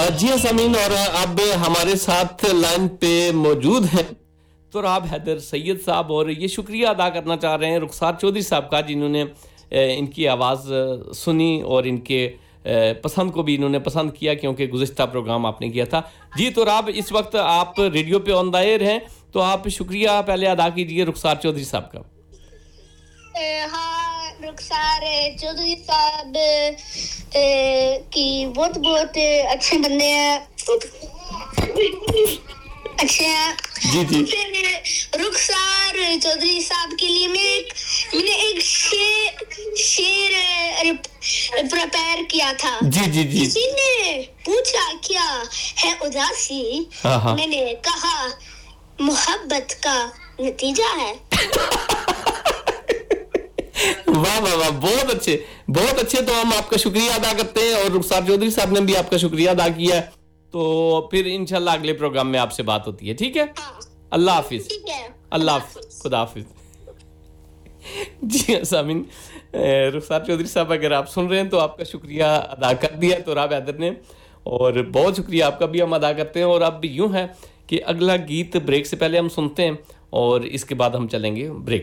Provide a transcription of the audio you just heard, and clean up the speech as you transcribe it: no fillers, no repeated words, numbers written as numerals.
جی سامعین اور اب ہمارے ساتھ لائن پہ موجود ہیں تو راب حیدر سید صاحب اور یہ شکریہ ادا کرنا چاہ رہے ہیں رخسار چودھری صاحب کا جنہوں نے ان کی آواز سنی اور ان کے پسند کو بھی انہوں نے پسند کیا کیونکہ گزشتہ پروگرام آپ نے کیا تھا. جی تو راب اس وقت آپ ریڈیو پہ آن دا ایئر ہیں تو آپ شکریہ پہلے ادا کیجئے رخسار چودھری صاحب کا. ہاں رخسار چودھری صاحب کی بہت بہت اچھے بندے ہیں اچھے ہیں. جی جی رخسار چودھری صاحب کے لیے میں نے ایک شعر پریپئر کیا تھا. جی جی جی کسی نے پوچھا کیا ہے اداسی میں نے کہا محبت کا نتیجہ ہے. واہ واہ واہ بہت اچھے تو ہم آپ کا شکریہ ادا کرتے ہیں اور رخسار چودھری صاحب نے بھی آپ کا شکریہ ادا کیا ہے تو پھر انشاءاللہ اگلے پروگرام میں آپ سے بات ہوتی ہے. ٹھیک ہے اللہ حافظ. اللہ حافظ خدا حافظ. جی سامعین رخسار چودھری صاحب اگر آپ سن رہے ہیں تو آپ کا شکریہ ادا کر دیا تو راب حیدر نے اور بہت شکریہ آپ کا بھی ہم ادا کرتے ہیں. اور اب یوں ہے کہ اگلا گیت بریک سے پہلے ہم سنتے ہیں اور اس کے بعد ہم چلیں گے بریک.